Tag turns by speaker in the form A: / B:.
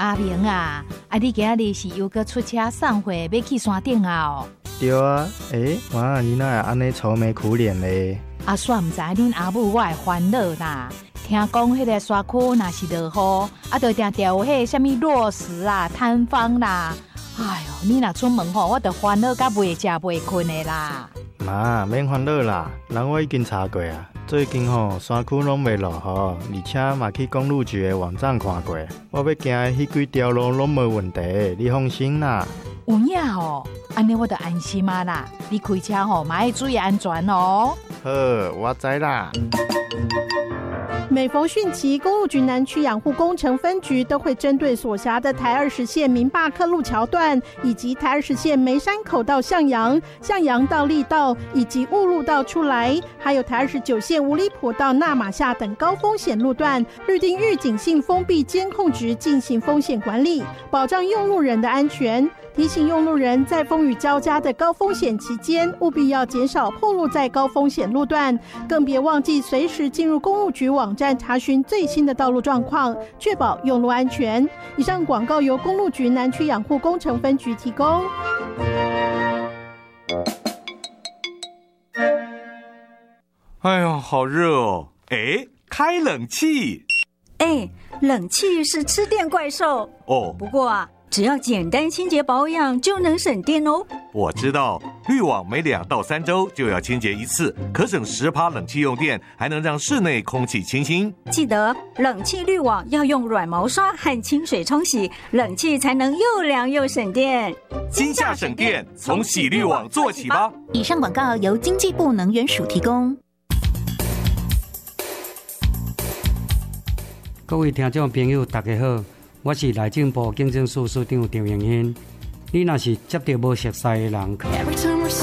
A: 阿明啊，你今日是又搁出车送货要去山顶啊？哦，
B: 对啊，妈，你哪会安尼愁眉苦脸咧？
A: 啊，煞唔知恁阿母我的烦恼啦。听讲迄个山区若是落雨，就定定有迄什么落石啊、坍方啦。哎呦，你若出门吼，我就烦恼甲袂食袂困的啦。
B: 妈，免烦恼啦，人我已经查过啊。最近山区拢袂落雨，而且嘛去公路局的网站看过，我要行的迄几条路拢无问题，你放心啦。
A: 有影安尼我就安心啊啦。你开车嘛要注意安全哦。
B: 好，我知啦。
C: 每逢汛期，公路局南区养护工程分局都会针对所辖的台20线民霸客路桥段，以及台20线梅山口到向阳、向阳到力道以及雾路道出来，还有台29线五里埔到纳马夏等高风险路段，预定预警性封闭监控值进行风险管理，保障用路人的安全。提醒用路人在风雨交加的高风险期间，务必要减少暴露在高风险路段，更别忘记随时进入公路局网站查询最新的道路状况，确保用路安全。以上广告由公路局南区养护工程分局提供。
D: 哎呦，好热哦！开冷气。
E: 冷气是吃电怪兽
D: 哦。
E: 不过啊，只要简单清洁保养就能省电哦。
D: 我知道，滤网每2到3周就要清洁一次，可省10%冷气用电，还能让室内空气清新。
E: 记得冷气滤网要用软毛刷和清水冲洗，冷气才能又凉又省电。
D: 今夏省电，从洗滤网做起吧。
F: 以上广告由经济部能源署提供。
G: 各位听众朋友大家好，我是内政部警政署署长张荣兴。你若是接到无熟悉的人，